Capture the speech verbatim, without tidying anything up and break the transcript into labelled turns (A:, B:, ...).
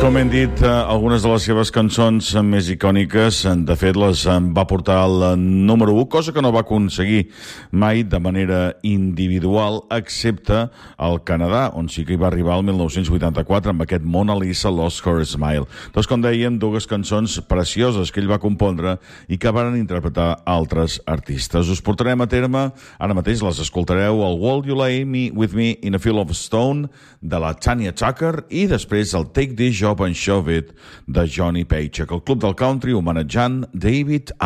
A: Com hem dit, algunes de les seves cançons més icòniques, de fet, les va portar al número u, cosa que no va aconseguir mai de manera individual, excepte al Canadà, on sí que hi va arribar el mil nou-cents vuitanta-quatre amb aquest Mona Lisa Lost Her Smile. Doncs, com dèiem, dues cançons precioses que ell va compondre i que varen interpretar altres artistes. Us portarem a terme, ara mateix les escoltareu, el Will You Lay Me With Me in a Field of Stone, de la Tanya Tucker, i després el Take This Job and Shove It, de Johnny Paycheck. El Club del Country homenatjant David